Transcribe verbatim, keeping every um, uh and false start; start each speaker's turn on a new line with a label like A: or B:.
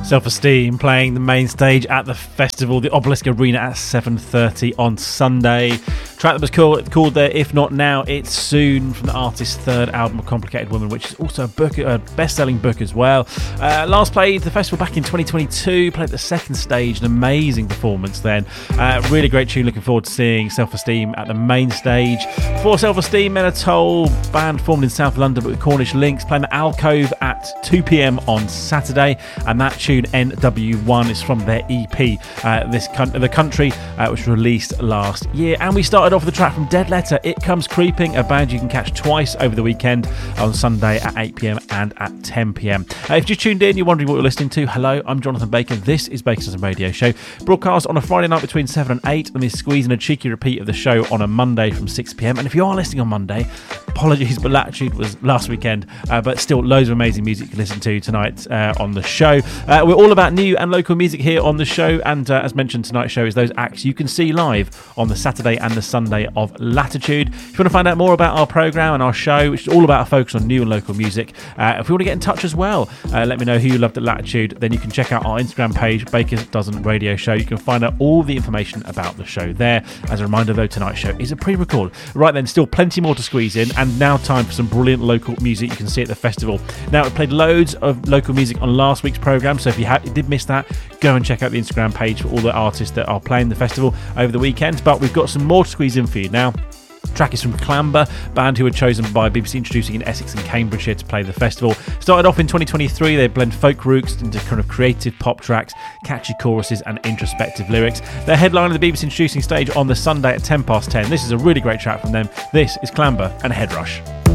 A: Self-Esteem playing the main stage at the festival, the Obelisk Arena, at seven thirty on Sunday. Track that was called, called there, If Not Now, It's Soon, from the artist's third album, A Complicated Woman, which is also a book, a best-selling book as well. Uh, last played the festival back in twenty twenty-two, played the second stage, an amazing performance then. Uh, really great tune, looking forward to seeing Self-Esteem at the main stage. For Self-Esteem, Men Are Told, band formed in South London but with Cornish links, playing the Alcove at two p.m. on Saturday, and that tune N W one is from their E P, uh, this con- The Country, uh, which was released last year. And we started off with a track from Dead Letter, It Comes Creeping, a band you can catch twice over the weekend, on Sunday at eight p.m. and at ten p.m. Uh, if you just tuned in, you're wondering what you're listening to, hello, I'm Jonathan Baker. This is Baker's Dozen Radio Show, broadcast on a Friday night between seven and eight, and we squeeze in a cheeky repeat of the show on a Monday from six p.m. And if you are listening on Monday, apologies, but Latitude was last weekend, uh, but still loads of amazing music to listen to tonight uh, on the show. Uh, we're all about new and local music here on the show, and uh, as mentioned, tonight's show is those acts you can see live on the Saturday and the Sunday of Latitude. If you want to find out more about our programme and our show, which is all about a focus on new and local music, uh, if you want to get in touch as well, uh, let me know who you loved at Latitude, then you can check out our Instagram page, Baker's Dozen Radio Show. You can find out all the information about the show there. As a reminder though, tonight's show is a pre-record. Right then, still plenty more to squeeze in, and now time for some brilliant local music you can see at the festival. Now, we played loads of local music on last week's programme, so if you, ha- you did miss that, go and check out the Instagram page for all the artists that are playing the festival over the weekend. But we've got some more to squeeze in for you now. Track is from Clamber, band who were chosen by B B C Introducing in Essex and Cambridgeshire to play the festival. Started off in twenty twenty-three, they blend folk roots into kind of creative pop tracks, catchy choruses and introspective lyrics. They're headlining the B B C Introducing stage on the Sunday at ten past ten. This is a really great track from them. This is Clamber and Head Rush.